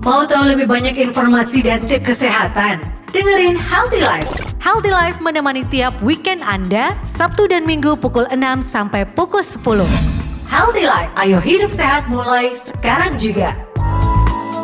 Mau tahu lebih banyak informasi dan tips kesehatan? Dengerin Healthy Life. Healthy Life menemani tiap weekend Anda, Sabtu dan Minggu pukul 6 sampai pukul 10. Healthy Life, ayo hidup sehat mulai sekarang juga.